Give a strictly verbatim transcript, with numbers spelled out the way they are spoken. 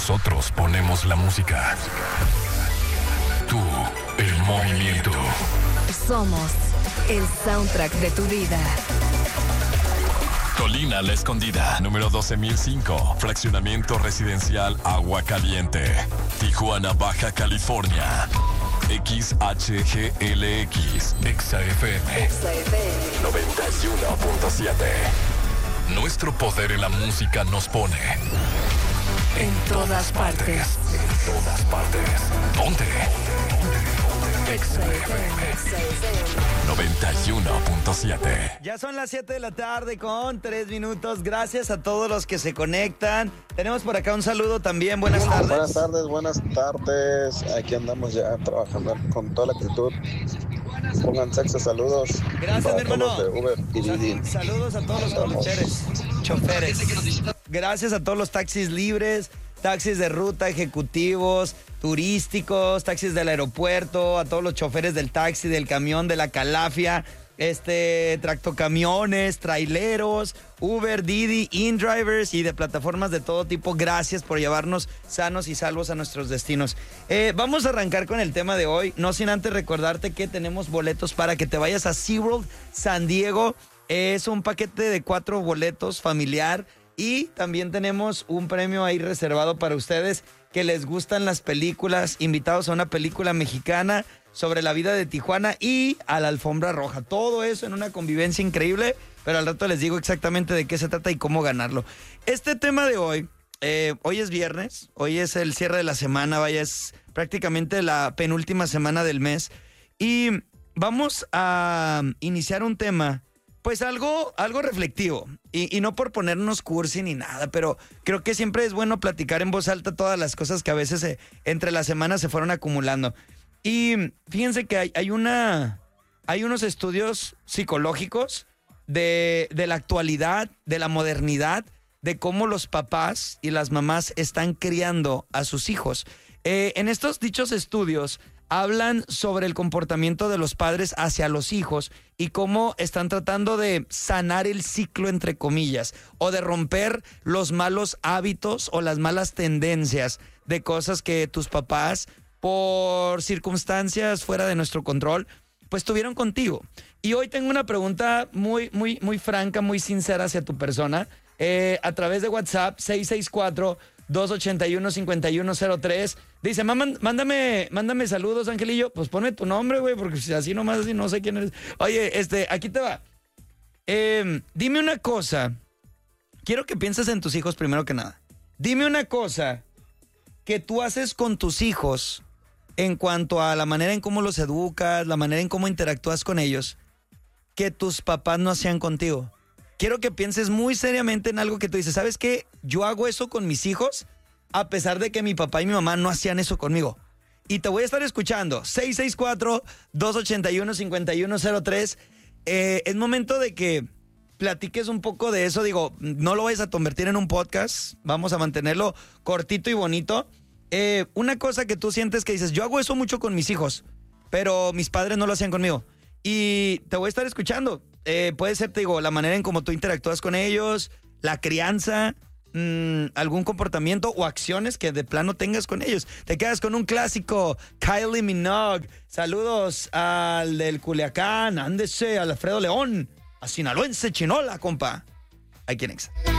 Nosotros ponemos la música. Tú, el movimiento. Somos el soundtrack de tu vida. Colina La Escondida, número doce mil cinco, fraccionamiento residencial Agua Caliente, Tijuana, Baja California. X H G L X, Exa F M, noventa y uno punto siete. Nuestro poder en la música nos pone en todas partes. En todas partes. ¿Dónde? Exa F M, noventa y uno punto siete. Ya son las siete de la tarde con tres minutos. Gracias a todos los que se conectan. Tenemos por acá un saludo también. Buenas tardes. Buenas tardes, buenas tardes. Aquí andamos ya trabajando con toda la actitud. Pongan sexo, saludos. Gracias, mi hermano. De Uber y Didi. Saludos a todos los conductores, choferes. Gracias a todos los taxis libres, taxis de ruta, ejecutivos, turísticos, taxis del aeropuerto, a todos los choferes del taxi, del camión, de la calafia, este, tractocamiones, traileros, Uber, Didi, InDrivers y de plataformas de todo tipo. Gracias por llevarnos sanos y salvos a nuestros destinos. Eh, vamos a arrancar con el tema de hoy, no sin antes recordarte que tenemos boletos para que te vayas a SeaWorld San Diego. Es un paquete de cuatro boletos familiar y también tenemos un premio ahí reservado para ustedes que les gustan las películas, invitados a una película mexicana sobre la vida de Tijuana y a la alfombra roja. Todo eso en una convivencia increíble, pero al rato les digo exactamente de qué se trata y cómo ganarlo. Este tema de hoy, eh, hoy es viernes, hoy es el cierre de la semana, vaya, es prácticamente la penúltima semana del mes y vamos a iniciar un tema, pues algo, algo reflectivo y, y no por ponernos cursi ni nada, pero creo que siempre es bueno platicar en voz alta todas las cosas que a veces se, entre las semanas se fueron acumulando. Y fíjense que hay, hay, una, hay unos estudios psicológicos de, de la actualidad, de la modernidad, de cómo los papás y las mamás están criando a sus hijos. Eh, en estos dichos estudios hablan sobre el comportamiento de los padres hacia los hijos y cómo están tratando de sanar el ciclo, entre comillas, o de romper los malos hábitos o las malas tendencias de cosas que tus papás, por circunstancias fuera de nuestro control, pues tuvieron contigo. Y hoy tengo una pregunta muy, muy, muy franca, muy sincera hacia tu persona, eh, a través de WhatsApp, seis seis cuatro, dos ocho uno, cinco uno cero tres. Dice, mamá, mándame, mándame saludos, Angelillo. Pues ponme tu nombre, güey, porque si así nomás así no sé quién eres. Oye, este, aquí te va. Eh, dime una cosa. Quiero que pienses en tus hijos primero que nada. Dime una cosa que tú haces con tus hijos en cuanto a la manera en cómo los educas, la manera en cómo interactúas con ellos, que tus papás no hacían contigo. Quiero que pienses muy seriamente en algo que tú dices, ¿sabes qué? Yo hago eso con mis hijos a pesar de que mi papá y mi mamá no hacían eso conmigo. Y te voy a estar escuchando. seis seis cuatro, dos ocho uno, cinco uno cero tres. Eh, es momento de que platiques un poco de eso. Digo, no lo vayas a convertir en un podcast. Vamos a mantenerlo cortito y bonito. Eh, una cosa que tú sientes que dices, yo hago eso mucho con mis hijos, pero mis padres no lo hacían conmigo. Y te voy a estar escuchando. Eh, puede ser, te digo, la manera en cómo tú interactúas con ellos, la crianza, mmm, algún comportamiento o acciones que de plano tengas con ellos. Te quedas con un clásico, Kylie Minogue. Saludos al del Culiacán, ándese, al Alfredo León, a Sinaloense Chinola, compa. Hay quien exa.